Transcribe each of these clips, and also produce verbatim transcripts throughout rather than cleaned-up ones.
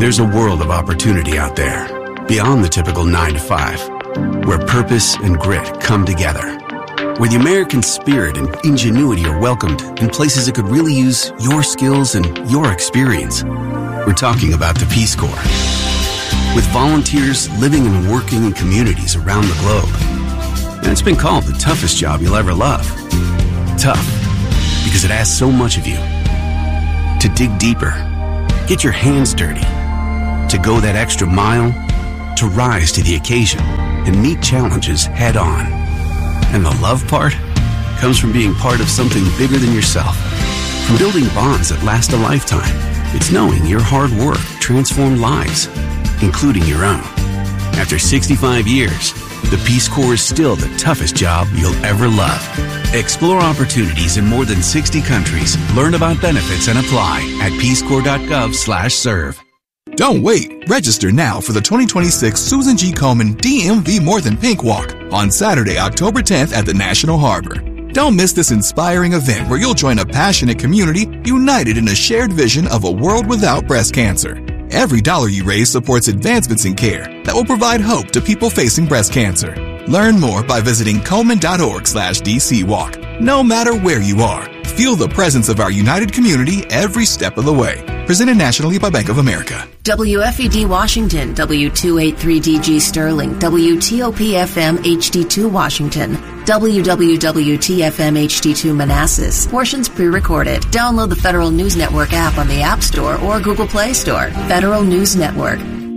There's a world of opportunity out there, beyond the typical nine to five, where purpose and grit come together, where the American spirit and ingenuity are welcomed in places that could really use your skills and your experience. We're talking about the Peace Corps. With volunteers living and working in communities around the globe. And it's been called the toughest job you'll ever love. Tough, because it asks so much of you. To dig deeper, get your hands dirty, to go that extra mile, to rise to the occasion and meet challenges head on. And the love part comes from being part of something bigger than yourself. From building bonds that last a lifetime, it's knowing your hard work transformed lives, including your own. After sixty-five years, the Peace Corps is still the toughest job you'll ever love. Explore opportunities in more than sixty countries. Learn about benefits and apply at peacecorps.gov slash serve. Don't wait. Register now for the twenty twenty-six Susan G. Komen D M V More Than Pink Walk on Saturday, October tenth at the National Harbor. Don't miss this inspiring event where you'll join a passionate community united in a shared vision of a world without breast cancer. Every dollar you raise supports advancements in care that will provide hope to people facing breast cancer. Learn more by visiting Komen.org slash DC Walk. No matter where you are, feel the presence of our united community every step of the way. Presented nationally by Bank of America. W F E D Washington, W two eighty-three D G Sterling, W T O P F M H D two Washington, W W W T F M H D two Manassas. Portions pre-recorded. Download the Federal News Network app on the App Store or Google Play Store. Federal News Network.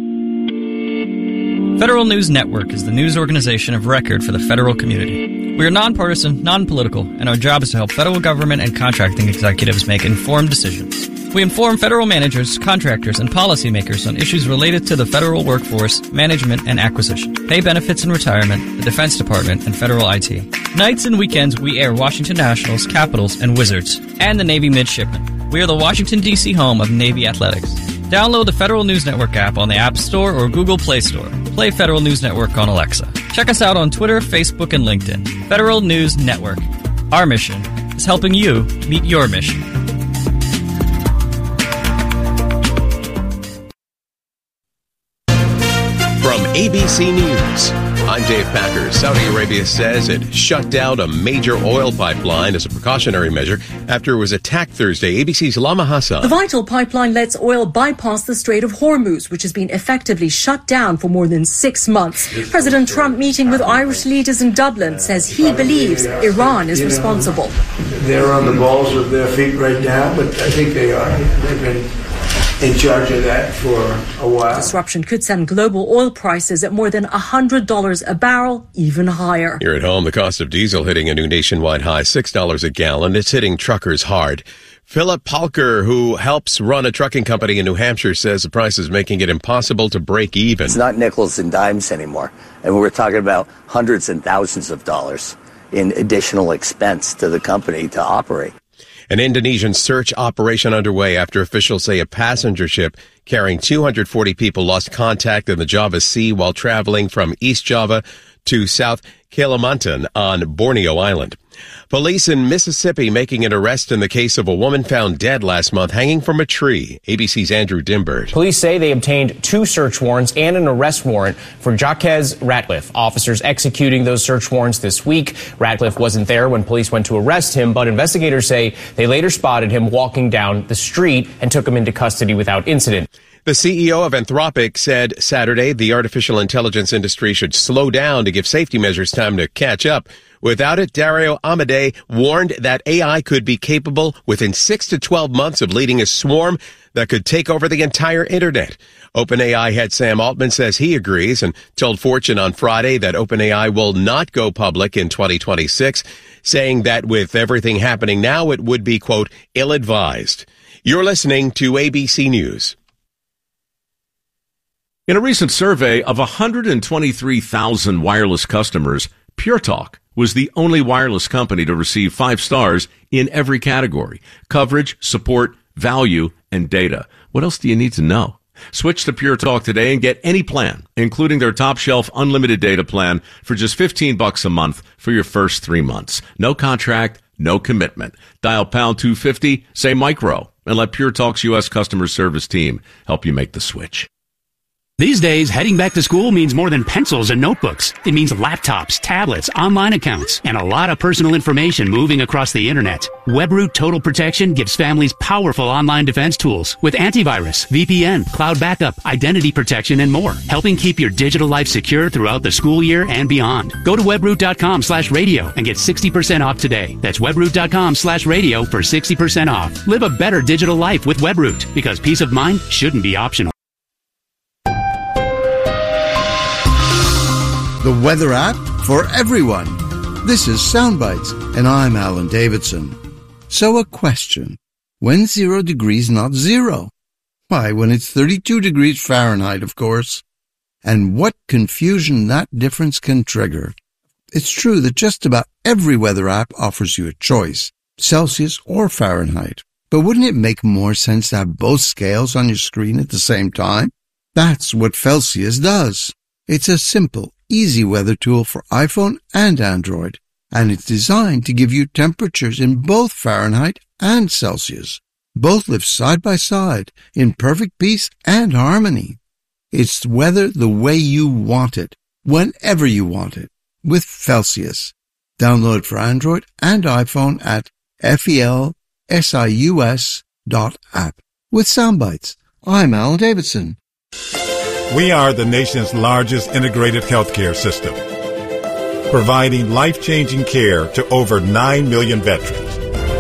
Federal News Network is the news organization of record for the federal community. We are nonpartisan, non-political, and our job is to help federal government and contracting executives make informed decisions. We inform federal managers, contractors, and policymakers on issues related to the federal workforce, management, and acquisition, pay benefits and retirement, the Defense Department, and federal I T. Nights and weekends, we air Washington Nationals, Capitals, and Wizards, and the Navy Midshipmen. We are the Washington, D C home of Navy Athletics. Download the Federal News Network app on the App Store or Google Play Store. Play Federal News Network on Alexa. Check us out on Twitter, Facebook, and LinkedIn. Federal News Network. Our mission is helping you meet your mission. From A B C News, I'm Dave Packer. Saudi Arabia says it shut down a major oil pipeline as a precautionary measure after it was attacked Thursday. A B C's Lama Hassan. The vital pipeline lets oil bypass the Strait of Hormuz, which has been effectively shut down for more than six months. President Trump, meeting with Irish leaders in Dublin, says he believes Iran is responsible. They're on the balls of their feet right now, but I think they are. They've been in charge of that for a while. Disruption could send global oil prices at more than one hundred dollars a barrel, even higher. Here at home, the cost of diesel hitting a new nationwide high, six dollars a gallon. It's hitting truckers hard. Philip Palker, who helps run a trucking company in New Hampshire, says the price is making it impossible to break even. It's not nickels and dimes anymore. And we're talking about hundreds and thousands of dollars in additional expense to the company to operate. An Indonesian search operation underway after officials say a passenger ship carrying two hundred forty people lost contact in the Java Sea while traveling from East Java to South Kalimantan on Borneo Island. Police in Mississippi making an arrest in the case of a woman found dead last month hanging from a tree. A B C's Andrew Dimbert. Police say they obtained two search warrants and an arrest warrant for Jaquez Ratcliffe. Officers executing those search warrants this week. Ratcliffe wasn't there when police went to arrest him, but investigators say they later spotted him walking down the street and took him into custody without incident. The C E O of Anthropic said Saturday the artificial intelligence industry should slow down to give safety measures time to catch up. Without it, Dario Amodei warned that A I could be capable within six to twelve months of leading a swarm that could take over the entire internet. OpenAI head Sam Altman says he agrees and told Fortune on Friday that OpenAI will not go public in twenty twenty-six, saying that with everything happening now, it would be, quote, ill-advised. You're listening to A B C News. In a recent survey of one hundred twenty-three thousand wireless customers, Pure Talk was the only wireless company to receive five stars in every category: coverage, support, value, and data. What else do you need to know? Switch to Pure Talk today and get any plan, including their top shelf unlimited data plan for just fifteen bucks a month for your first three months. No contract, no commitment. Dial pound two fifty, say micro. and let Pure Talk's U S customer service team help you make the switch. These days, heading back to school means more than pencils and notebooks. It means laptops, tablets, online accounts, and a lot of personal information moving across the internet. WebRoot Total Protection gives families powerful online defense tools with antivirus, V P N, cloud backup, identity protection, and more, helping keep your digital life secure throughout the school year and beyond. Go to webroot.com slash radio and get sixty percent off today. That's webroot.com slash radio for sixty percent off. Live a better digital life with WebRoot, because peace of mind shouldn't be optional. The weather app for everyone. This is Soundbites, and I'm Alan Davidson. So a question. When's zero degrees not zero? Why, when it's thirty-two degrees Fahrenheit, of course. And what confusion that difference can trigger. It's true that just about every weather app offers you a choice, Celsius or Fahrenheit. But wouldn't it make more sense to have both scales on your screen at the same time? That's what Celsius does. It's a simple, easy weather tool for iPhone and Android, and it's designed to give you temperatures in both Fahrenheit and Celsius. Both live side by side in perfect peace and harmony. It's weather the way you want it, whenever you want it, with Celsius. Download it for Android and iPhone at F E L S I U S dot app. With Soundbites, I'm Alan Davidson. We are the nation's largest integrated healthcare system, providing life-changing care to over nine million veterans.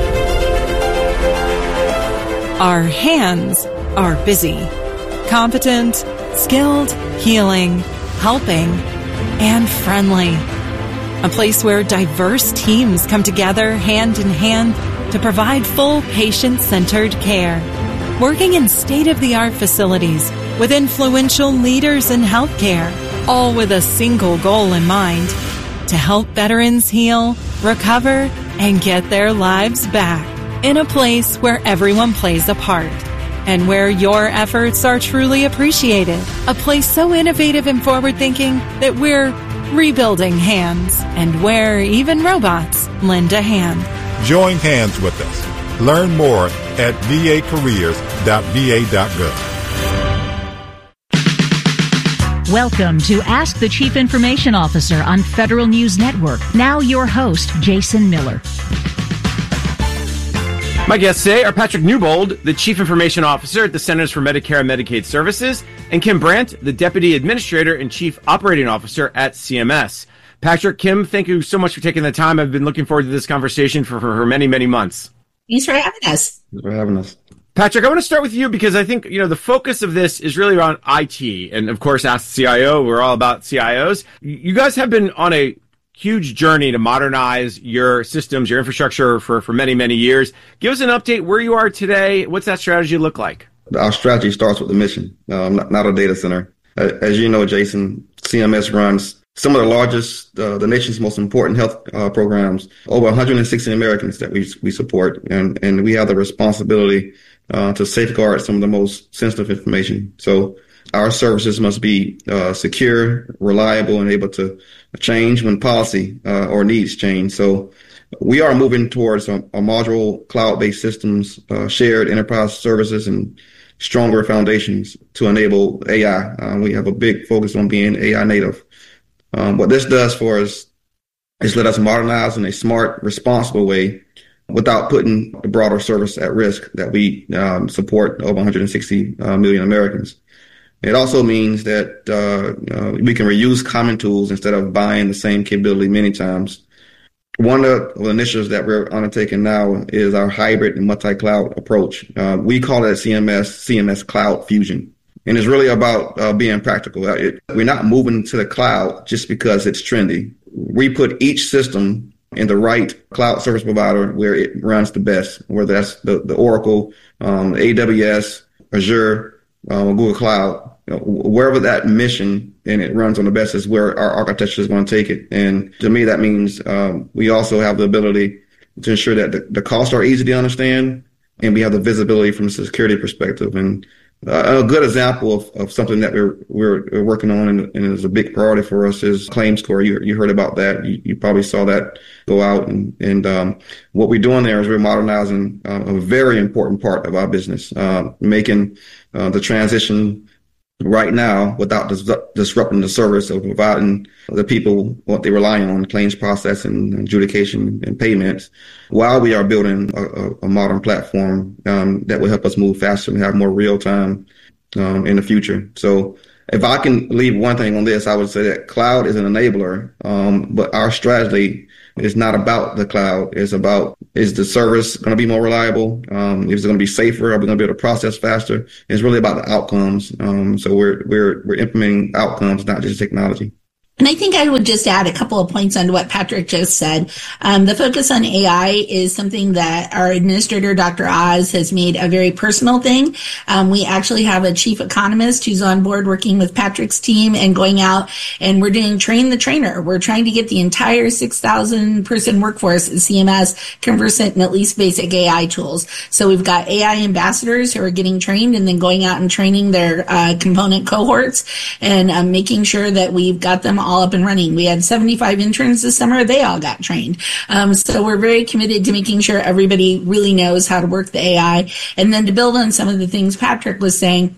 Our hands are busy, competent, skilled, healing, helping, and friendly. A place where diverse teams come together hand in hand to provide full patient-centered care. Working in state-of-the-art facilities with influential leaders in healthcare, all with a single goal in mind, to help veterans heal, recover, and get their lives back. In a place where everyone plays a part and where your efforts are truly appreciated. A place so innovative and forward-thinking that we're rebuilding hands, and where even robots lend a hand. Join hands with us. Learn more at v a careers dot v a dot gov. Welcome to Ask the Chief Information Officer on Federal News Network. Now your host, Jason Miller. My guests today are Patrick Newbold, the Chief Information Officer at the Centers for Medicare and Medicaid Services, and Kim Brandt, the Deputy Administrator and Chief Operating Officer at C M S. Patrick, Kim, thank you so much for taking the time. I've been looking forward to this conversation for, for, for many, many months. Thanks for having us. Thanks for having us. Patrick, I want to start with you because I think, you know, the focus of this is really around I T. And of course, Ask the C I O, we're all about C I Os. You guys have been on a huge journey to modernize your systems, your infrastructure for, for many, many years. Give us an update where you are today. What's that strategy look like? Our strategy starts with the mission, um, not, not a data center. Uh, as you know, Jason, C M S runs some of the largest, uh, the nation's most important health uh, programs, over one hundred sixty Americans that we we support. And, and we have the responsibility uh, to safeguard some of the most sensitive information. So our services must be uh, secure, reliable, and able to change when policy uh, or needs change. So we are moving towards a, a modular cloud-based systems, uh, shared enterprise services, and stronger foundations to enable A I. Uh, we have a big focus on being A I native. Um, what this does for us is let us modernize in a smart, responsible way without putting the broader service at risk that we um, support over one hundred sixty uh, million Americans. It also means that uh, uh, we can reuse common tools instead of buying the same capability many times. One of the initiatives that we're undertaking now is our hybrid and multi-cloud approach. Uh, we call it at C M S, C M S Cloud Fusion. And it's really about uh, being practical. It, we're not moving to the cloud just because it's trendy. We put each system in the right cloud service provider where it runs the best, whether that's the, the Oracle, um, A W S, Azure, uh, Google Cloud. You know, wherever that mission and it runs on the best is where our architecture is going to take it. And to me, that means um, we also have the ability to ensure that the, the costs are easy to understand, and we have the visibility from a security perspective. And Uh, a good example of, of something that we're, we're, we're working on and, and is a big priority for us is ClaimScore. You, you heard about that. You, you probably saw that go out. And, and um, what we're doing there is we're modernizing uh, a very important part of our business, uh, making uh, the transition right now without dis- disrupting the service of providing the people what they rely on, claims processing, adjudication, and payments, while we are building a, a, a modern platform um, that will help us move faster and have more real time um, in the future. So if I can leave one thing on this, I would say that cloud is an enabler, um, but our strategy is not about the cloud. It's about, is the service going to be more reliable? Um, is it going to be safer? Are we going to be able to process faster? It's really about the outcomes. Um, so we're, we're, we're implementing outcomes, not just technology. And I think I would just add a couple of points on to what Patrick just said. Um, the focus on A I is something that our administrator, Doctor Oz, has made a very personal thing. Um, we actually have a chief economist who's on board working with Patrick's team and going out, and we're doing train the trainer. We're trying to get the entire six thousand person workforce at C M S conversant in at least basic A I tools. So we've got A I ambassadors who are getting trained and then going out and training their uh, component cohorts and um, making sure that we've got them all up and running. We had seventy-five interns this summer. They all got trained. Um, so we're very committed to making sure everybody really knows how to work the A I. And then to build on some of the things Patrick was saying,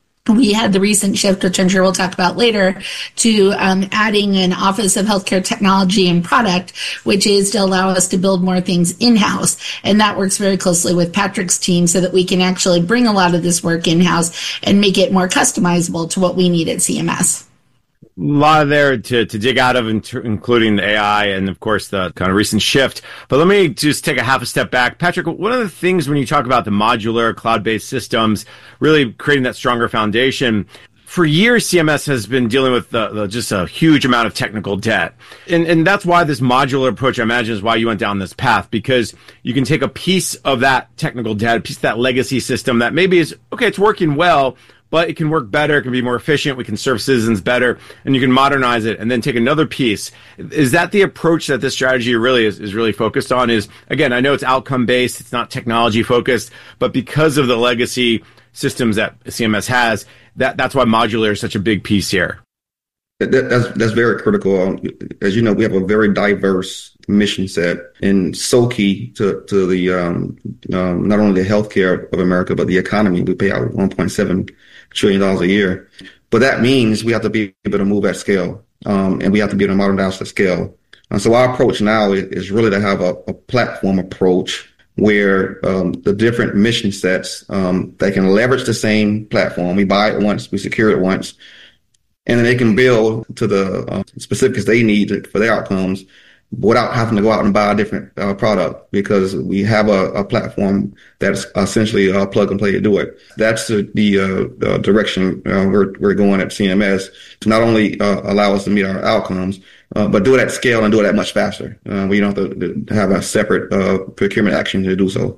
we had the recent shift, which I'm sure we'll talk about later, to um, adding an Office of Healthcare Technology and Product, which is to allow us to build more things in-house. And that works very closely with Patrick's team so that we can actually bring a lot of this work in-house and make it more customizable to what we need at C M S. A lot there to, to dig out of, including the A I and, of course, the kind of recent shift. But let me just take a half a step back. Patrick, one of the things when you talk about the modular cloud-based systems, really creating that stronger foundation, for years, C M S has been dealing with the, the, just a huge amount of technical debt. And, and that's why this modular approach, I imagine, is why you went down this path, because you can take a piece of that technical debt, a piece of that legacy system that maybe is, okay, it's working well, but it can work better, it can be more efficient, we can serve citizens better, and you can modernize it and then take another piece. Is that the approach that this strategy really is, is really focused on? Is, again, I know it's outcome-based, it's not technology-focused, but because of the legacy systems that C M S has, that, that's why modular is such a big piece here. That, that's, that's very critical. As you know, we have a very diverse mission set and so key to, to the um, um, not only the healthcare of America, but the economy. We pay out one point seven trillion dollars a year. But that means we have to be able to move at scale, um, and we have to be able to modernize at scale. And so our approach now is, is really to have a, a platform approach where um, the different mission sets, um, they can leverage the same platform. We buy it once, we secure it once, and then they can build to the uh, specifics they need for their outcomes without having to go out and buy a different uh, product, because we have a, a platform that's essentially a plug and play to do it. That's the, the, uh, the direction uh, we're, we're going at C M S, to not only uh, allow us to meet our outcomes, uh, but do it at scale and do it at much faster. Uh, we don't have to, to have a separate uh, procurement action to do so.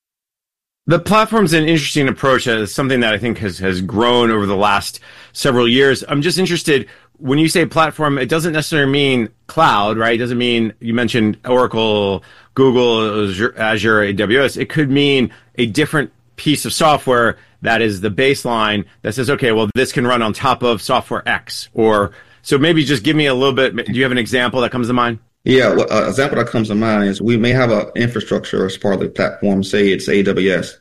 The platform's an interesting approach. It's something that I think has, has grown over the last several years. I'm just interested, when you say platform, it doesn't necessarily mean cloud, right? It doesn't mean, you mentioned Oracle, Google, Azure, Azure, A W S. It could mean a different piece of software that is the baseline that says, okay, well, this can run on top of software X. Or, so maybe just give me a little bit. Do you have an example that comes to mind? Yeah, well, an example that comes to mind is we may have an infrastructure as part of the platform, say it's A W S,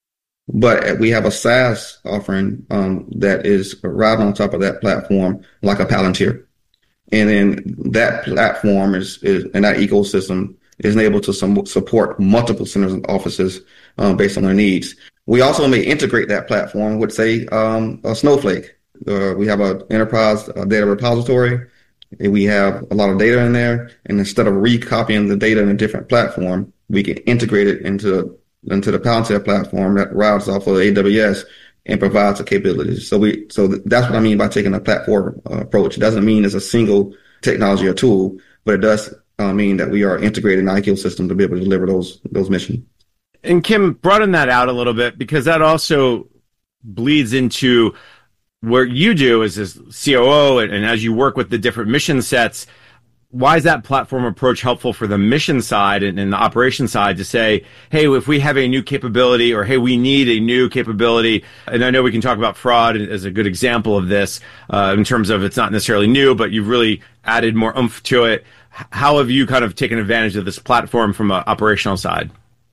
but we have a SaaS offering um, that is right on top of that platform, like a Palantir. And then that platform is, is and that ecosystem is able to some, support multiple centers and offices um, based on their needs. We also may integrate that platform with, say, um, a Snowflake. Uh, we have an enterprise uh, data repository. We have a lot of data in there, and instead of recopying the data in a different platform, we can integrate it into into the Palantir platform that routes off of A W S and provides the capabilities. So we so that's what I mean by taking a platform uh, approach. It doesn't mean it's a single technology or tool, but it does uh, mean that we are integrating our ecosystem to be able to deliver those those missions. And Kim, broaden that out a little bit, because that also bleeds into what you do as a C O O, and, and as you work with the different mission sets, why is that platform approach helpful for the mission side and, and the operation side to say, hey, if we have a new capability, or hey, we need a new capability, and I know we can talk about fraud as a good example of this uh, in terms of it's not necessarily new, but you've really added more oomph to it. How have you kind of taken advantage of this platform from an operational side?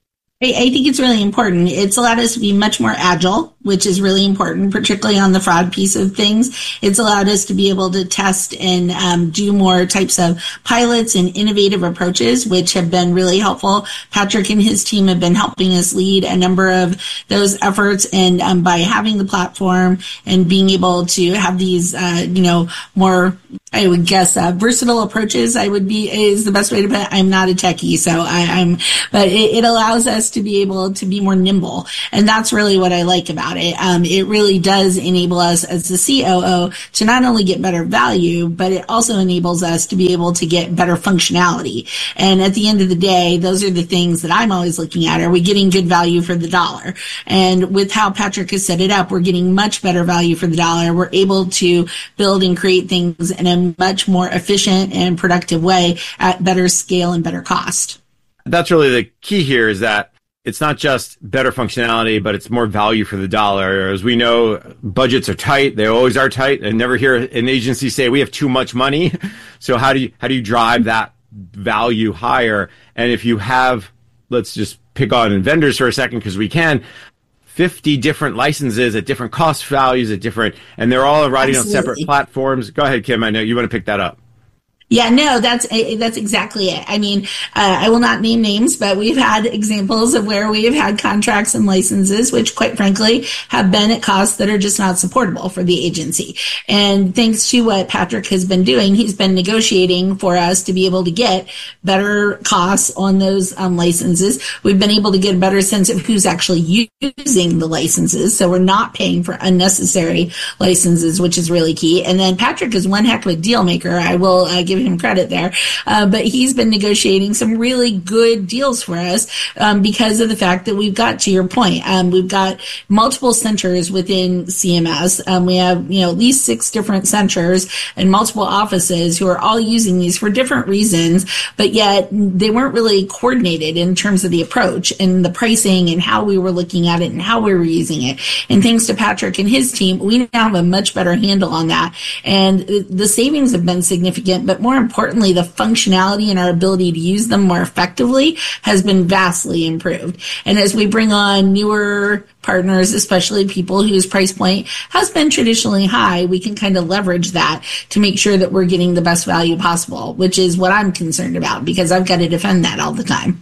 I think it's really important. It's allowed us to be much more agile, which is really important, particularly on the fraud piece of things. It's allowed us to be able to test and um, do more types of pilots and innovative approaches, which have been really helpful. Patrick and his team have been helping us lead a number of those efforts. And um, by having the platform and being able to have these, uh, you know, more, I would guess, uh, versatile approaches, I would be, is the best way to put it. I'm not a techie, so I, I'm, but it, it allows us to be able to be more nimble. And that's really what I like about it. Um, it really does enable us as the C O O to not only get better value, but it also enables us to be able to get better functionality. And at the end of the day, those are the things that I'm always looking at. Are we getting good value for the dollar? And with how Patrick has set it up, we're getting much better value for the dollar. We're able to build and create things in a much more efficient and productive way at better scale and better cost. That's really the key here, is that it's not just better functionality, but it's more value for the dollar. As we know, budgets are tight. They always are tight. I never hear an agency say we have too much money. So how do you, how do you drive that value higher? And if you have, let's just pick on vendors for a second, because we can, fifty different licenses at different cost values at different, and they're all riding Absolutely. on separate platforms. Go ahead, Kim. I know you want to pick that up. Yeah, no, that's that's exactly it. I mean, uh, I will not name names, but we've had examples of where we have had contracts and licenses, which quite frankly have been at costs that are just not supportable for the agency. And thanks to what Patrick has been doing, he's been negotiating for us to be able to get better costs on those um, licenses. We've been able to get a better sense of who's actually using the licenses, so we're not paying for unnecessary licenses, which is really key. And then Patrick is one heck of a deal maker. I will uh, give him credit there. Uh, but he's been negotiating some really good deals for us um, because of the fact that we've got, to your point, um, we've got multiple centers within C M S. Um, we have, you know, at least six different centers and multiple offices who are all using these for different reasons, but yet they weren't really coordinated in terms of the approach and the pricing and how we were looking at it and how we were using it. And thanks to Patrick and his team, we now have a much better handle on that. And the savings have been significant, but more importantly, the functionality and our ability to use them more effectively has been vastly improved. And as we bring on newer partners, especially people whose price point has been traditionally high, we can kind of leverage that to make sure that we're getting the best value possible, which is what I'm concerned about, because I've got to defend that all the time.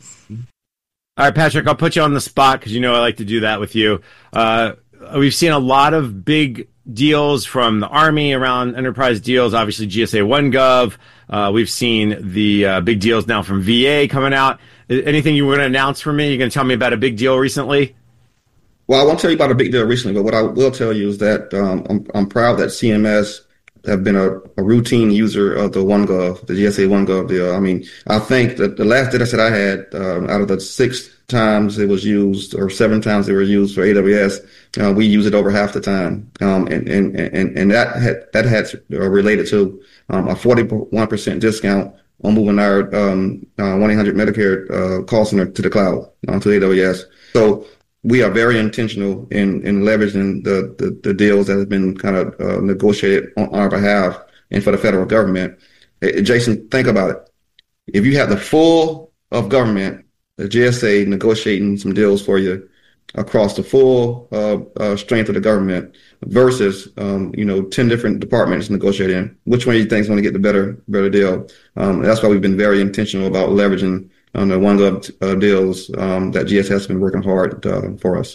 All right, Patrick, I'll put you on the spot because you know I like to do that with you. Uh, we've seen a lot of big deals from the Army around enterprise deals, obviously G S A OneGov. Uh, we've seen the uh, big deals now from V A coming out. Anything you were going to announce for me? You're going to tell me about a big deal recently? Well, I won't tell you about a big deal recently, but what I will tell you is that um, I'm, I'm proud that C M S have been a, a routine user of the OneGov, the G S A OneGov deal. I mean, I think that the last data set I had, um, out of the six times it was used or seven times it was used for A W S, uh, we use it over half the time. Um, and, and, and, and that had, that had uh, related to um, a forty-one percent discount on moving our um, uh, one eight hundred Medicare uh, call center to the cloud, uh, to A W S. So we are very intentional in, in leveraging the, the, the deals that have been kind of uh, negotiated on our behalf and for the federal government. Hey, Jason, think about it. If you have the full of government, the G S A negotiating some deals for you across the full uh, uh, strength of the government versus, um, you know, ten different departments negotiating, which one do you think is going to get the better better deal? Um, that's why we've been very intentional about leveraging on the OneGov uh, deals um, that G S A has been working hard uh, for us.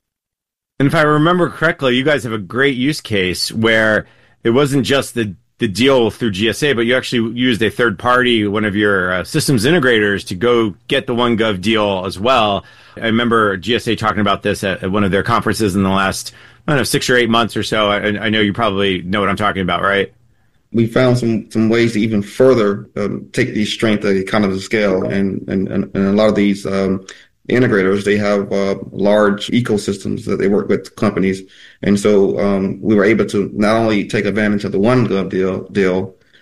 And if I remember correctly, you guys have a great use case where it wasn't just the the deal through G S A, but you actually used a third party, one of your uh, systems integrators, to go get the OneGov deal as well. I remember G S A talking about this at, at one of their conferences in the last, I don't know, six or eight months or so. I, I know you probably know what I'm talking about, right? We found some, some ways to even further um, take these strength of economies of scale, and, and, and, and a lot of these um, integrators, they have uh, large ecosystems that they work with companies. And so um, we were able to not only take advantage of the OneGov deal, deal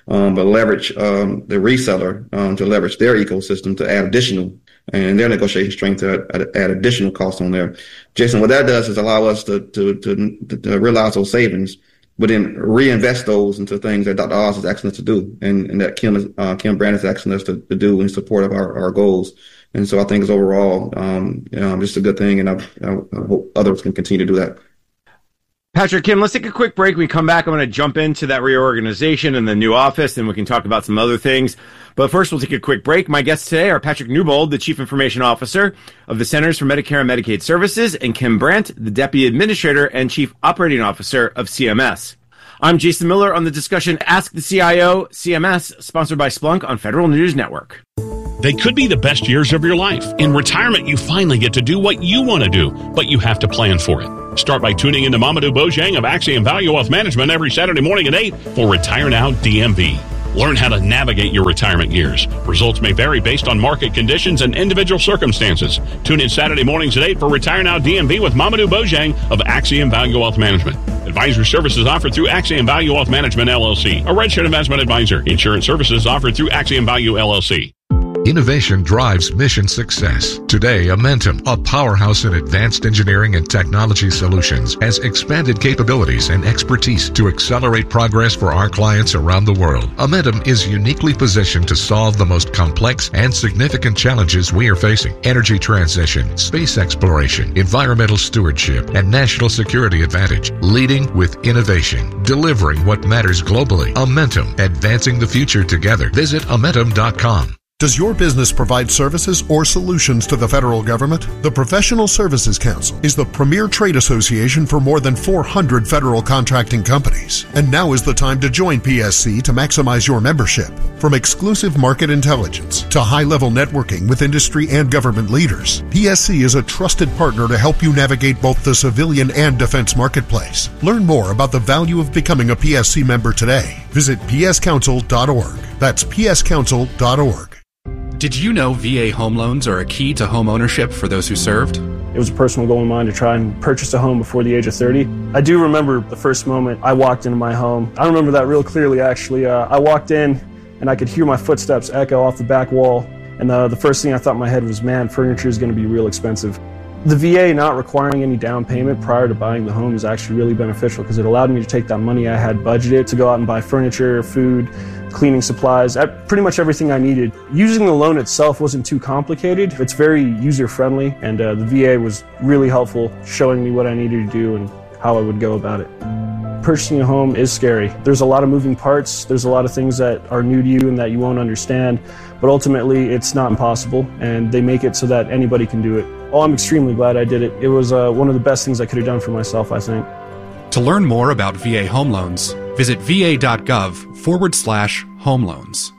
um, but leverage um, the reseller um, to leverage their ecosystem to add additional and their negotiation strength to add, add additional costs on there. Jason, what that does is allow us to to to, to realize those savings, but then reinvest those into things that Doctor Oz is asking us to do, and, and that Kim is, uh, Kim Brandt is asking us to, to do in support of our, our goals. And so I think it's overall um, you know, just a good thing, and I, I hope others can continue to do that. Patrick, Kim, let's take a quick break. When we come back, I'm going to jump into that reorganization and the new office, and we can talk about some other things. But first, we'll take a quick break. My guests today are Patrick Newbold, the Chief Information Officer of the Centers for Medicare and Medicaid Services, and Kim Brandt, the Deputy Administrator and Chief Operating Officer of C M S. I'm Jason Miller on the discussion Ask the C I O, C M S, sponsored by Splunk on Federal News Network. They could be the best years of your life. In retirement, you finally get to do what you want to do, but you have to plan for it. Start by tuning into Mamadou Bojang of Axiom Value Wealth Management every Saturday morning at eight for Retire Now D M V. Learn how to navigate your retirement years. Results may vary based on market conditions and individual circumstances. Tune in Saturday mornings at eight for Retire Now D M V with Mamadou Bojang of Axiom Value Wealth Management. Advisory services offered through Axiom Value Wealth Management, L L C, a registered investment advisor. Insurance services offered through Axiom Value, L L C. Innovation drives mission success. Today, Amentum, a powerhouse in advanced engineering and technology solutions, has expanded capabilities and expertise to accelerate progress for our clients around the world. Amentum is uniquely positioned to solve the most complex and significant challenges we are facing: energy transition, space exploration, environmental stewardship, and national security advantage. Leading with innovation, delivering what matters globally. Amentum, advancing the future together. Visit Amentum dot com. Does your business provide services or solutions to the federal government? The Professional Services Council is the premier trade association for more than four hundred federal contracting companies. And now is the time to join P S C to maximize your membership. From exclusive market intelligence to high-level networking with industry and government leaders, P S C is a trusted partner to help you navigate both the civilian and defense marketplace. Learn more about the value of becoming a P S C member today. Visit p s council dot org. That's p s council dot org. Did you know V A home loans are a key to home ownership for those who served? It was a personal goal of mine to try and purchase a home before the age of thirty. I do remember the first moment I walked into my home. I remember that real clearly, actually. Uh, I walked in and I could hear my footsteps echo off the back wall. And uh, the first thing I thought in my head was, man, furniture is going to be real expensive. The V A not requiring any down payment prior to buying the home is actually really beneficial because it allowed me to take that money I had budgeted to go out and buy furniture, food, cleaning supplies, pretty much everything I needed. Using the loan itself wasn't too complicated. It's very user-friendly, and uh, the V A was really helpful, showing me what I needed to do and how I would go about it. Purchasing a home is scary. There's a lot of moving parts. There's a lot of things that are new to you and that you won't understand, but ultimately it's not impossible, and they make it so that anybody can do it. Oh, I'm extremely glad I did it. It was uh, one of the best things I could have done for myself, I think. To learn more about V A home loans, visit va.gov forward slash home loans.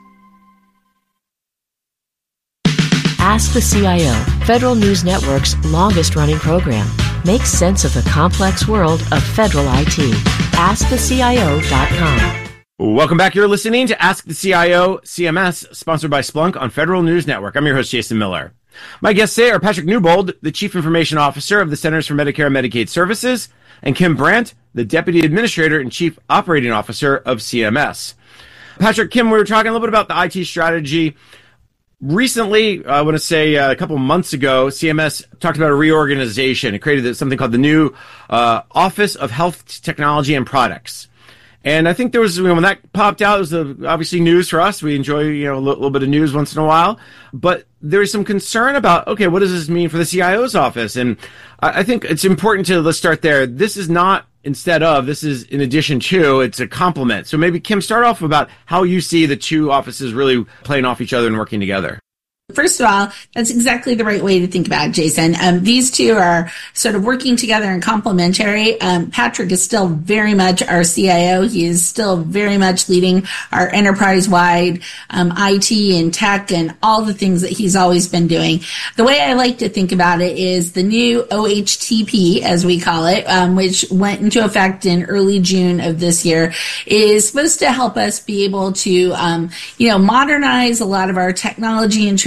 Ask the C I O, Federal News Network's longest-running program. Make sense of the complex world of federal I T. ask the C I O dot com. Welcome back. You're listening to Ask the C I O, C M S, sponsored by Splunk on Federal News Network. I'm your host, Jason Miller. My guests today are Patrick Newbold, the Chief Information Officer of the Centers for Medicare and Medicaid Services, and Kim Brandt, the Deputy Administrator and Chief Operating Officer of C M S. Patrick, Kim, we were talking a little bit about the I T strategy. Recently, I want to say uh, a couple months ago, C M S talked about a reorganization. It created something called the new uh, Office of Health Technology and Products. And I think there was, you know, when that popped out, it was uh, obviously news for us. We enjoy, you know, a little, little bit of news once in a while. But there's some concern about, okay, what does this mean for the C I O's office? And I, I think it's important to, let's start there. This is not instead of, this is in addition to, it's a complement. So maybe, Kim, start off about how you see the two offices really playing off each other and working together. First of all, that's exactly the right way to think about it, Jason. Um, these two are sort of working together and complementary. Um, Patrick is still very much our C I O. He is still very much leading our enterprise-wide um, I T and tech and all the things that he's always been doing. The way I like to think about it is the new O H T P, as we call it, um, which went into effect in early June of this year, is supposed to help us be able to, um, you know, modernize a lot of our technology in terms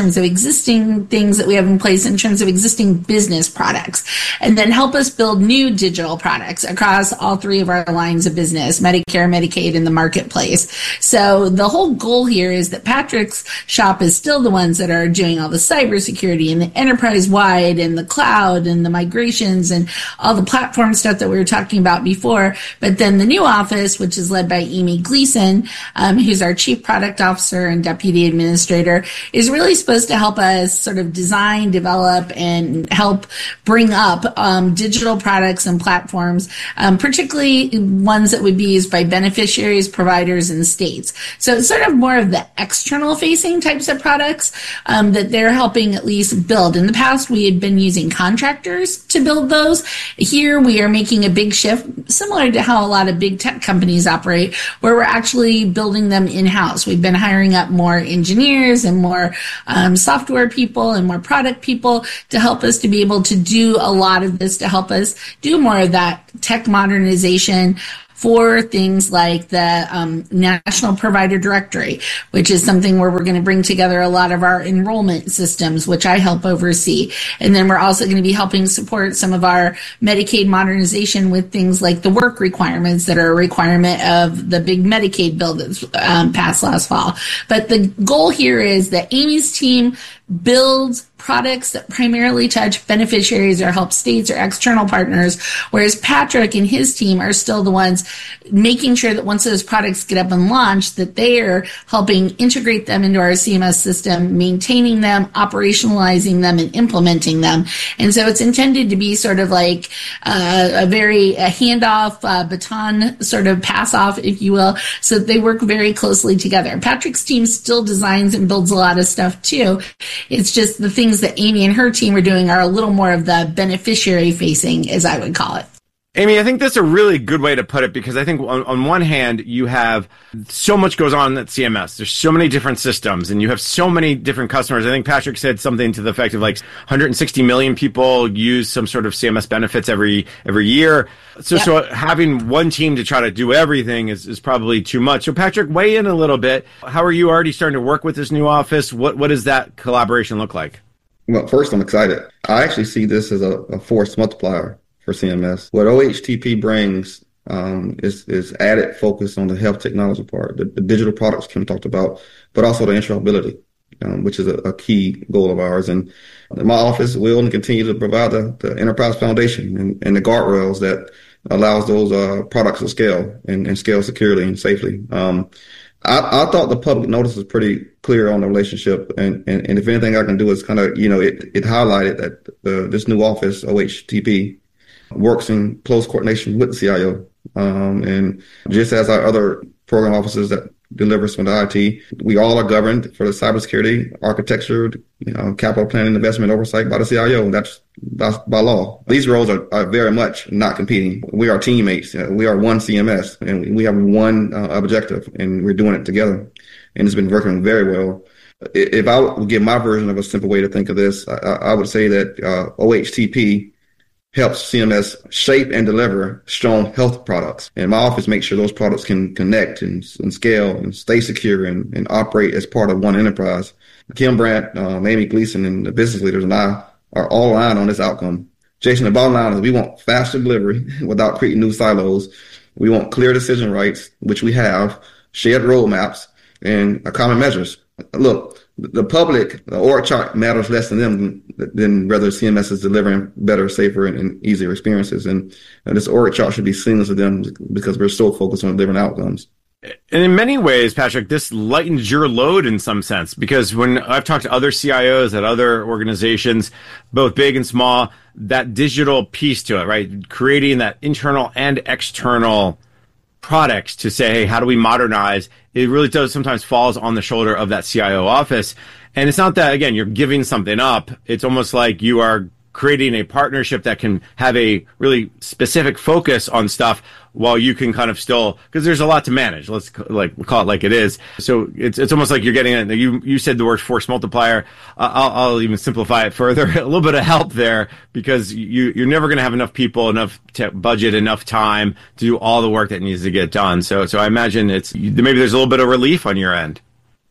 terms of existing things that we have in place, in terms of existing business products, and then help us build new digital products across all three of our lines of business, Medicare, Medicaid, and the marketplace. So the whole goal here is that Patrick's shop is still the ones that are doing all the cybersecurity and the enterprise-wide and the cloud and the migrations and all the platform stuff that we were talking about before. But then the new office, which is led by Amy Gleason, um, who's our Chief Product Officer and Deputy Administrator, is really supposed to help us sort of design, develop, and help bring up um, digital products and platforms, um, particularly ones that would be used by beneficiaries, providers, and states. So it's sort of more of the external-facing types of products um, that they're helping at least build. In the past, we had been using contractors to build those. Here, we are making a big shift, similar to how a lot of big tech companies operate, where we're actually building them in-house. We've been hiring up more engineers and more um, software people and more product people to help us to be able to do a lot of this, to help us do more of that tech modernization for things like the um, National Provider Directory, which is something where we're going to bring together a lot of our enrollment systems, which I help oversee. And then we're also going to be helping support some of our Medicaid modernization with things like the work requirements that are a requirement of the big Medicaid bill that's um, passed last fall. But the goal here is that Amy's team builds products that primarily touch beneficiaries or help states or external partners, whereas Patrick and his team are still the ones making sure that once those products get up and launched, that they are helping integrate them into our C M S system, maintaining them, operationalizing them, and implementing them. And so it's intended to be sort of like uh, a very a handoff, uh, baton sort of pass off, if you will, so that they work very closely together. Patrick's team still designs and builds a lot of stuff too. It's just the things that Amy and her team are doing are a little more of the beneficiary facing, as I would call it. Amy, I think that's a really good way to put it, because I think on, on one hand, you have so much goes on at C M S. There's so many different systems and you have so many different customers. I think Patrick said something to the effect of like one hundred sixty million people use some sort of C M S benefits every, every year. So, yep. so having one team to try to do everything is, is probably too much. So Patrick, weigh in a little bit. How are you already starting to work with this new office? What, what does that collaboration look like? Well, first, I'm excited. I actually see this as a, a force multiplier for C M S. What O H T P brings um, is, is added focus on the health technology part, the, the digital products Kim talked about, but also the interoperability, um, which is a, a key goal of ours. And my office will continue to provide the, the enterprise foundation and, and the guardrails that allows those uh, products to scale and, and scale securely and safely. Um, I, I thought the public notice was pretty clear on the relationship, and, and, and if anything I can do is kind of, you know, it, it highlighted that uh, this new office, O H T P, works in close coordination with the C I O. Um, and just as our other program officers that deliver some of the I T, we all are governed for the cybersecurity, architecture, you know, capital planning, investment oversight by the C I O. That's, that's by law. These roles are, are very much not competing. We are teammates. You know, we are one C M S, and we have one uh, objective, and we're doing it together. And it's been working very well. If I would give my version of a simple way to think of this, I, I would say that uh, O H T P helps C M S shape and deliver strong health products. And my office makes sure those products can connect and, and scale and stay secure and, and operate as part of one enterprise. Kim Brandt, uh, Amy Gleason, and the business leaders and I are all aligned on this outcome. Jason, the bottom line is we want faster delivery without creating new silos. We want clear decision rights, which we have, shared roadmaps, and common measures. Look, the public, the org chart matters less to them than, than whether C M S is delivering better, safer, and, and easier experiences. And, and this org chart should be seamless to them because we're so focused on delivering outcomes. And in many ways, Patrick, this lightens your load in some sense, because when I've talked to other C I Os at other organizations, both big and small, that digital piece to it, right? Creating that internal and external products to say, hey, how do we modernize? It really does sometimes falls on the shoulder of that C I O office. And it's not that, again, you're giving something up. It's almost like you are creating a partnership that can have a really specific focus on stuff while you can kind of still, because there's a lot to manage. Let's like call it like it is. So it's it's almost like you're getting it. You you said the word force multiplier. Uh, I'll, I'll even simplify it further. A little bit of help there, because you you're never going to have enough people, enough t- budget, enough time to do all the work that needs to get done. So so I imagine it's maybe there's a little bit of relief on your end.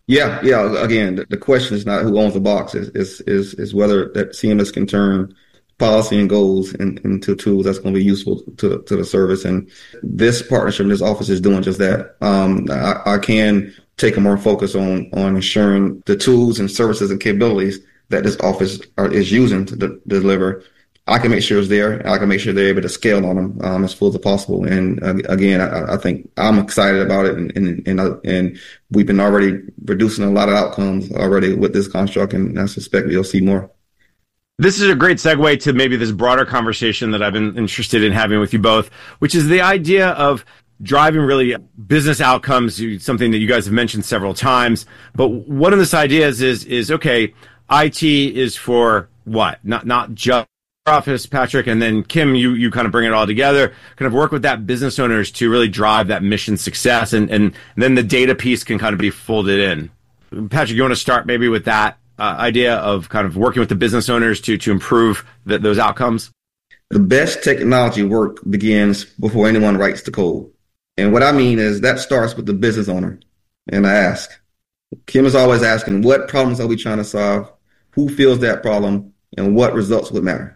Yeah, yeah. Again, the, the question is not who owns the box. Is is is, is whether that C M S can turn policy and goals in, into tools that's going to be useful to to the service. And this partnership in this office is doing just that. Um, I, I can take a more focus on on ensuring the tools and services and capabilities that this office are, is using to de- deliver. I can make sure it's there. And I can make sure they're able to scale on them um, as full as possible. And uh, again, I, I think I'm excited about it, and and and, uh, and we've been already reducing a lot of outcomes already with this construct, and I suspect we'll see more. This is a great segue to maybe this broader conversation that I've been interested in having with you both, which is the idea of driving really business outcomes, something that you guys have mentioned several times. But one of this ideas is is okay, I T is for what? Not not just office, Patrick, and then Kim, you you kind of bring it all together, kind of work with that business owners to really drive that mission success, and, and then the data piece can kind of be folded in. Patrick, you want to start maybe with that uh, idea of kind of working with the business owners to to improve the, those outcomes? The best technology work begins before anyone writes the code. And what I mean is that starts with the business owner. And I ask, Kim is always asking, what problems are we trying to solve? Who feels that problem? And what results would matter?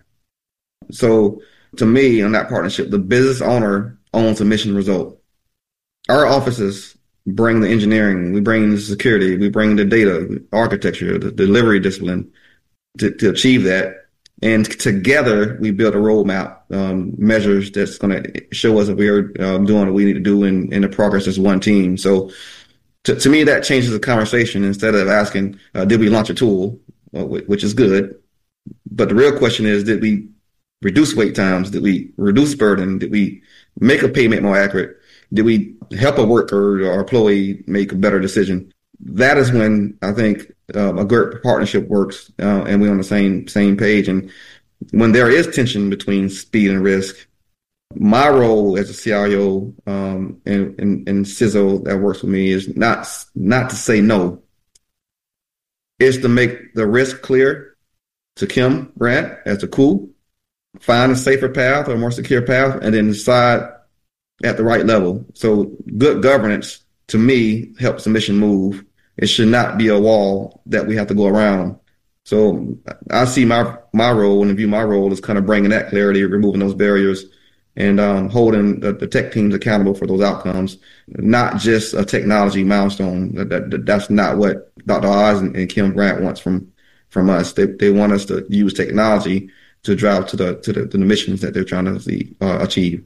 So to me, in that partnership, the business owner owns a mission result. Our offices bring the engineering, we bring the security, we bring the data, architecture, the delivery discipline to, to achieve that. And together we build a roadmap, um, measures that's going to show us if we are um, doing what we need to do in, in the progress as one team. So to, to me, that changes the conversation. Instead of asking, uh, did we launch a tool, uh, which is good. But the real question is, did we reduce wait times? Did we reduce burden? Did we make a payment more accurate? Did we help a worker or employee make a better decision? That is when I think um, a great partnership works, uh, and we're on the same same page. And when there is tension between speed and risk, my role as a C I O um, and, and, and C I S O that works with me is not not to say no. It's to make the risk clear to Kim Brandt as the C O O, find a safer path or a more secure path, and then decide at the right level. So good governance, to me, helps the mission move. It should not be a wall that we have to go around. So I see my my role and view my role as kind of bringing that clarity, removing those barriers, and um, holding the, the tech teams accountable for those outcomes, not just a technology milestone. That, that, that's not what Doctor Oz and, and Kim Brandt wants from from us. They they want us to use technology to drive to the to the, to the missions that they're trying to see, uh, achieve.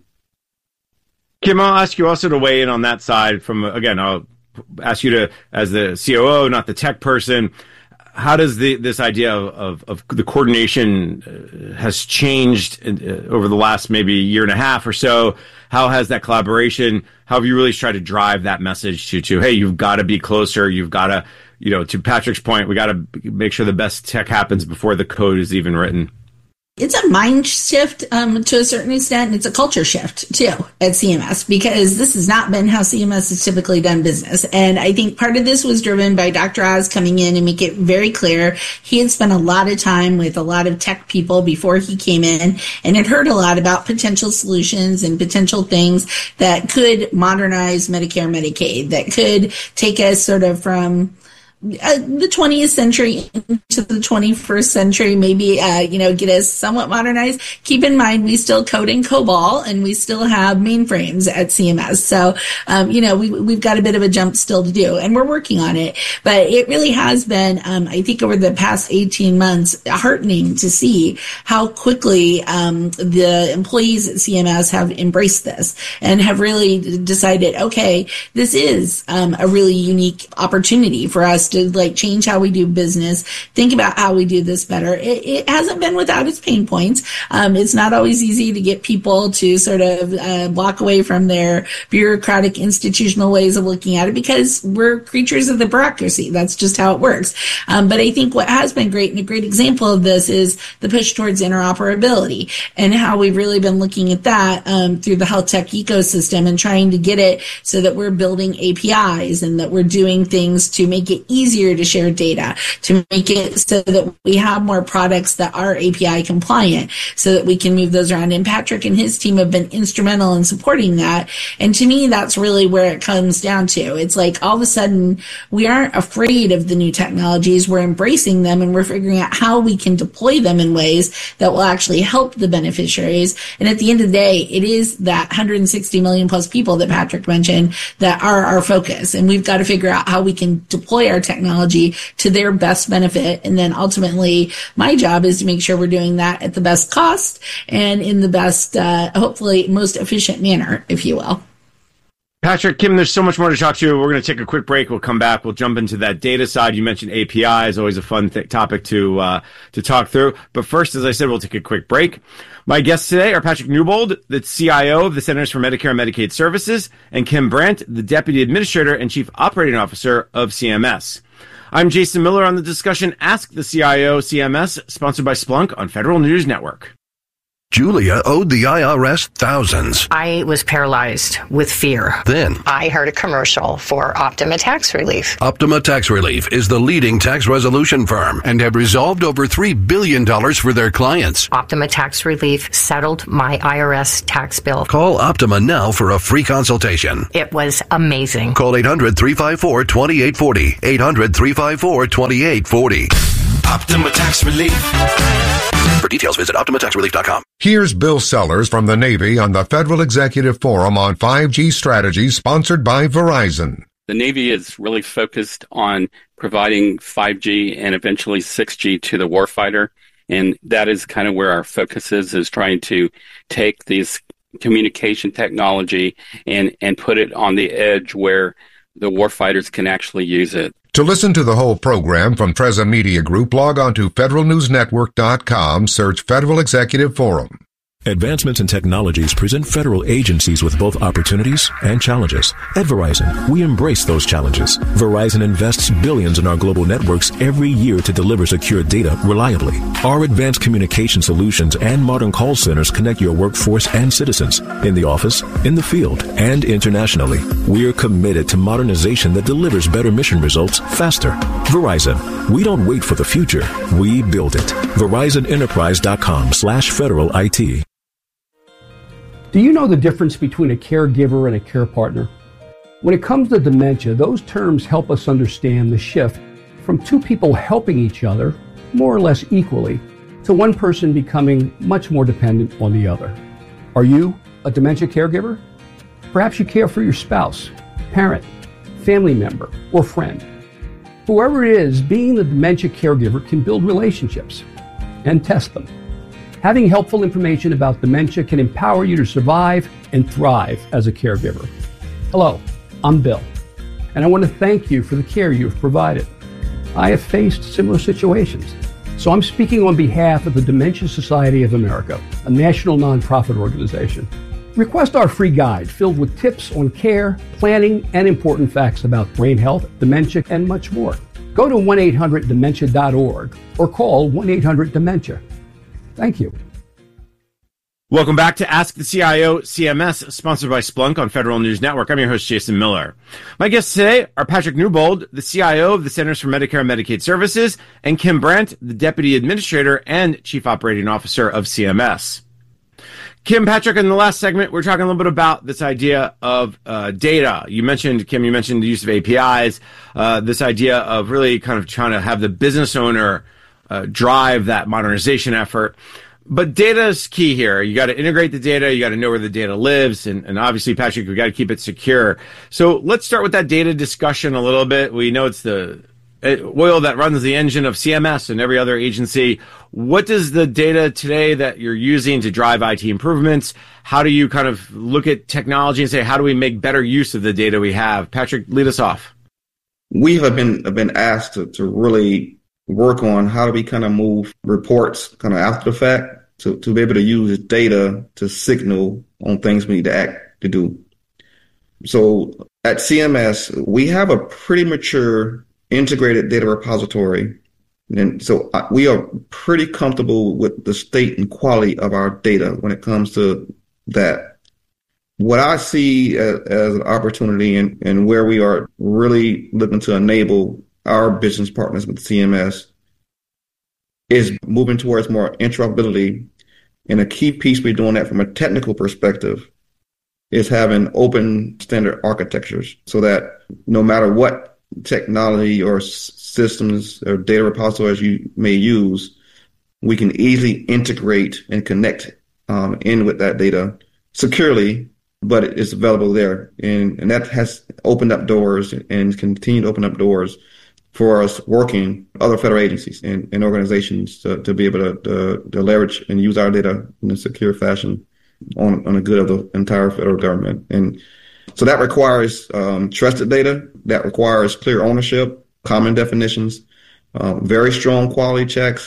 Kim, I'll ask you also to weigh in on that side. From again, I'll ask you to, as the C O O, not the tech person, how does the this idea of of, of the coordination uh, has changed in, uh, over the last maybe year and a half or so? How has that collaboration? How have you really tried to drive that message to to hey, you've got to be closer. You've got to, you know, to Patrick's point, we got to make sure the best tech happens before the code is even written. It's a mind shift um, to a certain extent, and it's a culture shift, too, at C M S, because this has not been how C M S has typically done business. And I think part of this was driven by Doctor Oz coming in and make it very clear. He had spent a lot of time with a lot of tech people before he came in and had heard a lot about potential solutions and potential things that could modernize Medicare, Medicaid, that could take us sort of from Uh, the twentieth century into the twenty-first century, maybe, uh, you know, get us somewhat modernized. Keep in mind, we still code in COBOL and we still have mainframes at C M S. So, um, you know, we, we've got a bit of a jump still to do, and we're working on it. But it really has been, um, I think over the past eighteen months, heartening to see how quickly, um, the employees at C M S have embraced this and have really decided, okay, this is, um, a really unique opportunity for us to like change how we do business, think about how we do this better. It, it hasn't been without its pain points. Um, it's not always easy to get people to sort of uh, walk away from their bureaucratic institutional ways of looking at it, because we're creatures of the bureaucracy. That's just how it works. Um, but I think what has been great, and a great example of this, is the push towards interoperability and how we've really been looking at that um, through the health tech ecosystem and trying to get it so that we're building A P Is and that we're doing things to make it easy easier to share data, to make it so that we have more products that are A P I compliant so that we can move those around. And Patrick and his team have been instrumental in supporting that. And to me, that's really where it comes down to. It's like all of a sudden we aren't afraid of the new technologies. We're embracing them and we're figuring out how we can deploy them in ways that will actually help the beneficiaries. And at the end of the day, it is that one hundred sixty million plus people that Patrick mentioned that are our focus. And we've got to figure out how we can deploy our technology to their best benefit. And then ultimately, my job is to make sure we're doing that at the best cost and in the best, uh, hopefully most efficient manner, if you will. Patrick, Kim, there's so much more to talk to. We're going to take a quick break. We'll come back. We'll jump into that data side. You mentioned A P I is always a fun th- topic to uh, to talk through. But first, as I said, we'll take a quick break. My guests today are Patrick Newbold, the C I O of the Centers for Medicare and Medicaid Services, and Kim Brandt, the Deputy Administrator and Chief Operating Officer of C M S. I'm Jason Miller on the discussion Ask the C I O C M S, sponsored by Splunk on Federal News Network. Julia owed the I R S thousands. I was paralyzed with fear. Then I heard a commercial for Optima Tax Relief. Optima Tax Relief is the leading tax resolution firm and have resolved over three billion dollars for their clients. Optima Tax Relief settled my I R S tax bill. Call Optima now for a free consultation. It was amazing. Call eight hundred, three five four, two eight four zero. eight hundred, three five four, two eight four zero. Optima Tax Relief. For details, visit Optima Tax Relief dot com. Here's Bill Sellers from the Navy on the Federal Executive Forum on five G strategy, sponsored by Verizon. The Navy is really focused on providing five G and eventually six G to the warfighter. And that is kind of where our focus is, is trying to take these communication technology and, and put it on the edge where the warfighters can actually use it. To listen to the whole program from Treza Media Group, log on to federal news network dot com, search Federal Executive Forum. Advancements in technologies present federal agencies with both opportunities and challenges. At Verizon, we embrace those challenges. Verizon invests billions in our global networks every year to deliver secure data reliably. Our advanced communication solutions and modern call centers connect your workforce and citizens in the office, in the field, and internationally. We are committed to modernization that delivers better mission results faster. Verizon, we don't wait for the future. We build it. Verizon Enterprise dot com slash federal I T. Do you know the difference between a caregiver and a care partner? When it comes to dementia, those terms help us understand the shift from two people helping each other, more or less equally, to one person becoming much more dependent on the other. Are you a dementia caregiver? Perhaps you care for your spouse, parent, family member, or friend. Whoever it is, being the dementia caregiver can build relationships and test them. Having helpful information about dementia can empower you to survive and thrive as a caregiver. Hello, I'm Bill, and I want to thank you for the care you've provided. I have faced similar situations, so I'm speaking on behalf of the Dementia Society of America, a national nonprofit organization. Request our free guide filled with tips on care, planning, and important facts about brain health, dementia, and much more. Go to one eight hundred dementia dot org or call one eight hundred dementia. Thank you. Welcome back to Ask the C I O C M S, sponsored by Splunk on Federal News Network. I'm your host, Jason Miller. My guests today are Patrick Newbold, the C I O of the Centers for Medicare and Medicaid Services, and Kim Brandt, the Deputy Administrator and Chief Operating Officer of C M S. Kim, Patrick, in the last segment, we're talking a little bit about this idea of uh, data. You mentioned, Kim, you mentioned the use of A P Is, uh, this idea of really kind of trying to have the business owner uh, drive that modernization effort. But data is key here. You got to integrate the data. You got to know where the data lives. And, and obviously, Patrick, we got to keep it secure. So let's start with that data discussion a little bit. We know it's the oil that runs the engine of C M S and every other agency. What does the data today that you're using to drive I T improvements? How do you kind of look at technology and say, how do we make better use of the data we have? Patrick, lead us off. We have been have been asked to, to really work on how do we kind of move reports kind of after the fact to, to be able to use data to signal on things we need to act to do. So at C M S, we have a pretty mature integrated data repository. And so we are pretty comfortable with the state and quality of our data when it comes to that. What I see as, as an opportunity and, and where we are really looking to enable our business partners with C M S is moving towards more interoperability. And a key piece we're doing that from a technical perspective is having open standard architectures so that no matter what technology or s- systems or data repositories you may use, we can easily integrate and connect um, in with that data securely, but it's available there. And, and that has opened up doors and continue to open up doors for us working with other federal agencies and, and organizations to, to be able to, to, to leverage and use our data in a secure fashion on, on the good of the entire federal government. And so that requires um, trusted data, that requires clear ownership, common definitions, um, very strong quality checks,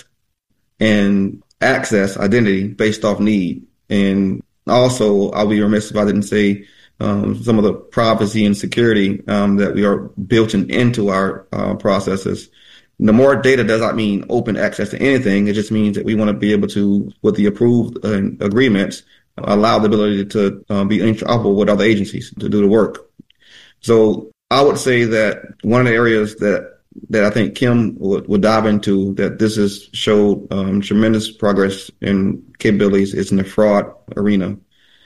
and access identity based off need. And also, I'll be remiss if I didn't say Um, some of the privacy and security um, that we are built in, into our uh, processes. The more data does not mean open access to anything. It just means that we want to be able to, with the approved uh, agreements, allow the ability to uh, be interoperable with other agencies to do the work. So I would say that one of the areas that that I think Kim would, would dive into, that this has showed um, tremendous progress in capabilities, is in the fraud arena.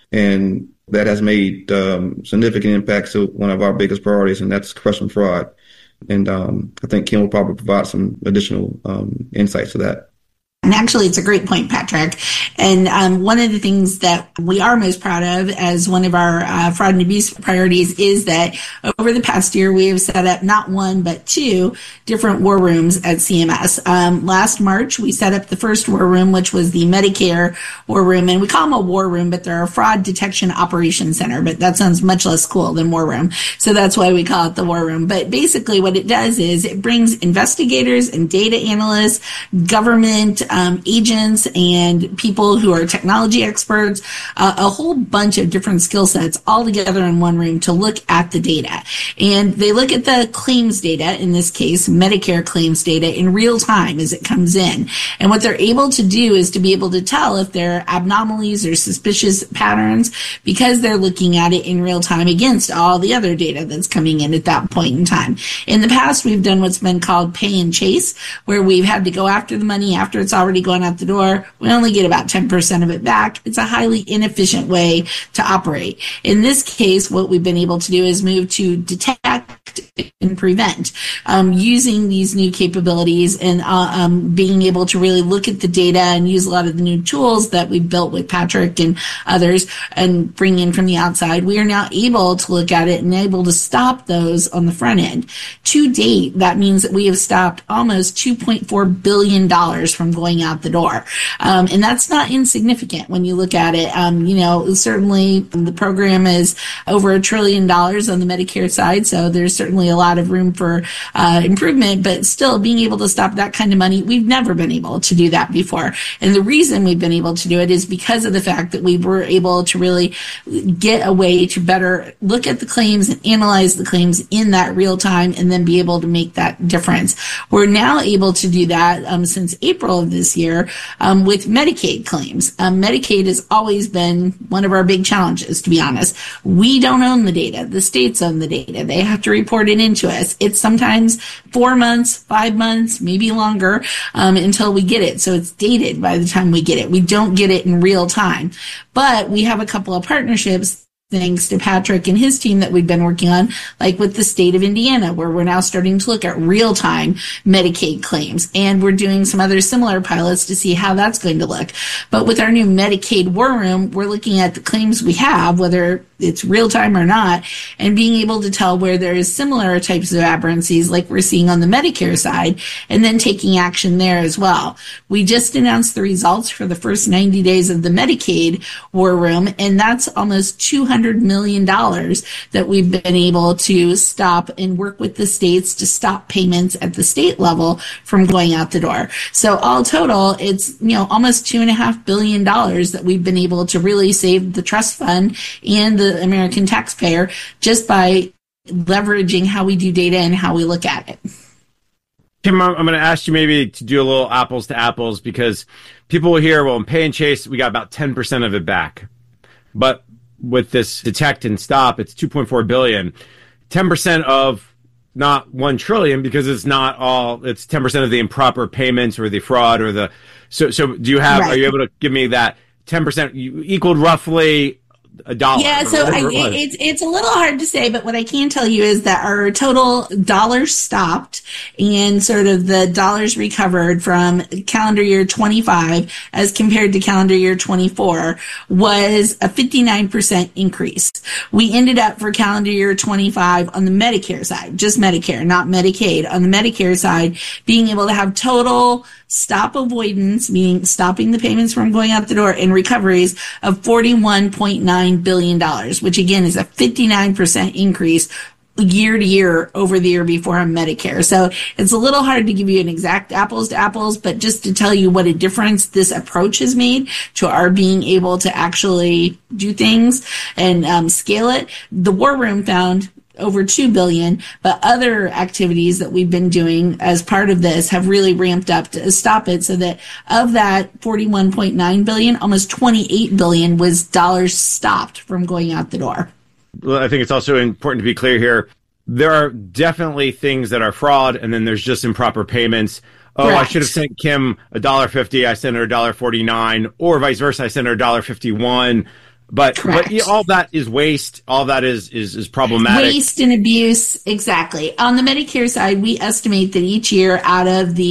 And that has made um, significant impacts to one of our biggest priorities, and that's crushing fraud. And um, I think Kim will probably provide some additional um, insights to that. And actually, it's a great point, Patrick. And um, one of the things that we are most proud of as one of our uh, fraud and abuse priorities is that over the past year, we have set up not one, but two different war rooms at C M S. Um, last March, we set up the first war room, which was the Medicare war room. And we call them a war room, but they're a fraud detection operations center. But that sounds much less cool than war room. So that's why we call it the war room. But basically what it does is it brings investigators and data analysts, government Um, agents and people who are technology experts, uh, a whole bunch of different skill sets all together in one room to look at the data. And they look at the claims data, in this case, Medicare claims data, in real time as it comes in. And what they're able to do is to be able to tell if there are abnormalities or suspicious patterns because they're looking at it in real time against all the other data that's coming in at that point in time. In the past, we've done what's been called pay and chase, where we've had to go after the money after it's already gone out the door. We only get about ten percent of it back. It's a highly inefficient way to operate. In this case, what we've been able to do is move to detect and prevent, um, using these new capabilities and uh, um, being able to really look at the data and use a lot of the new tools that we've built with Patrick and others and bring in from the outside. We are now able to look at it and able to stop those on the front end. To date, that means that we have stopped almost two point four billion dollars from going out the door. Um, and that's not insignificant when you look at it. Um, you know, certainly the program is over a trillion dollars on the Medicare side, so there's certainly a lot of room for uh, improvement, but still being able to stop that kind of money, we've never been able to do that before. And the reason we've been able to do it is because of the fact that we were able to really get a way to better look at the claims and analyze the claims in that real time and then be able to make that difference. We're now able to do that um, since April of this year um, with Medicaid claims. Um, Medicaid has always been one of our big challenges, to be honest. We don't own the data. The states own the data. They have to report it into us. It's sometimes four months, five months, maybe longer um, until we get it. So it's dated by the time we get it. We don't get it in real time. But we have a couple of partnerships, thanks to Patrick and his team, that we've been working on, like with the state of Indiana, where we're now starting to look at real-time Medicaid claims. And we're doing some other similar pilots to see how that's going to look. But with our new Medicaid War Room, we're looking at the claims we have, whether it's real-time or not, and being able to tell where there is similar types of aberrancies like we're seeing on the Medicare side, and then taking action there as well. We just announced the results for the first ninety days of the Medicaid War Room, and that's almost two hundred million dollars that we've been able to stop and work with the states to stop payments at the state level from going out the door. So all total, it's, you know, almost two and a half billion dollars that we've been able to really save the trust fund and the American taxpayer just by leveraging how we do data and how we look at it. Kim, I'm going to ask you maybe to do a little apples to apples, because people will hear, well, in Pay and Chase, we got about ten percent of it back. But with this detect and stop, it's two point four billion dollars. ten percent of not one trillion because it's not all, it's ten percent of the improper payments or the fraud or the, so, so do you have, Right. are you able to give me that ten percent equaled roughly a dollar? Yeah, so I, it was? it's it's a little hard to say, but what I can tell you is that our total dollars stopped and sort of the dollars recovered from calendar year twenty-five as compared to calendar year twenty-four was a fifty-nine percent increase. We ended up for calendar year twenty-five on the Medicare side, just Medicare, not Medicaid, on the Medicare side, being able to have total stop avoidance, meaning stopping the payments from going out the door, and recoveries of forty-one point nine billion dollars, which again is a fifty-nine percent increase year to year over the year before on Medicare. So it's a little hard to give you an exact apples to apples, but just to tell you what a difference this approach has made to our being able to actually do things and um, scale it. The War Room found over two billion dollars, but other activities that we've been doing as part of this have really ramped up to stop it, so that of that forty-one point nine billion dollars, almost twenty-eight billion dollars was dollars stopped from going out the door. Well, I think it's also important to be clear here. There are definitely things that are fraud, and then there's just improper payments. Oh, Correct. I should have sent Kim a dollar fifty. I sent her a dollar forty-nine, or vice versa. I sent her a dollar fifty-one. But, but yeah, all that is waste. All that is, is, is problematic. Waste and abuse. Exactly. On the Medicare side, we estimate that each year out of the